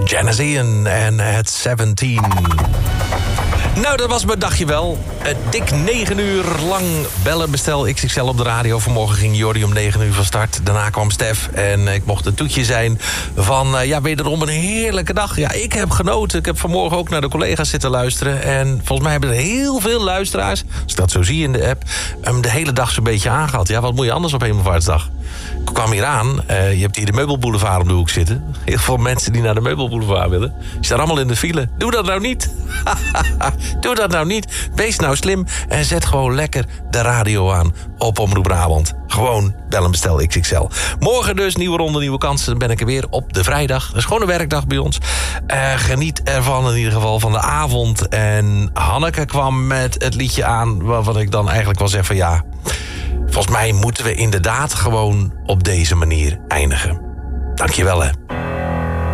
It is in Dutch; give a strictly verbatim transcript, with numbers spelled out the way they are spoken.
Genesee en het zeventien. Nou, dat was mijn dagje wel. Uh, dik negen uur lang bellen, bestel X X L op de radio. Vanmorgen ging Jordi om negen uur van start. Daarna kwam Stef en ik mocht een toetje zijn van... Uh, ja, wederom een heerlijke dag. Ja, ik heb genoten. Ik heb vanmorgen ook naar de collega's zitten luisteren. En volgens mij hebben er heel veel luisteraars... als ik dat zo zie in de app... Um, de hele dag zo'n beetje aangehad. Ja, wat moet je anders op Hemelvaartsdag? Ik kwam hier aan. Uh, je hebt hier de Meubelboulevard om de hoek zitten. Heel veel mensen die naar de Meubelboulevard willen. Die staan allemaal in de file. Doe dat nou niet. Doe dat nou niet. Wees nou slim en zet gewoon lekker de radio aan op Omroep Brabant. Gewoon bel en bestel X X L. Morgen dus, nieuwe ronde, nieuwe kansen. Dan ben ik er weer op de vrijdag. Dat is gewoon een werkdag bij ons. Uh, geniet ervan in ieder geval van de avond. En Hanneke kwam met het liedje aan... waarvan ik dan eigenlijk wel zeg van ja... volgens mij moeten we inderdaad gewoon op deze manier eindigen. Dankjewel hè.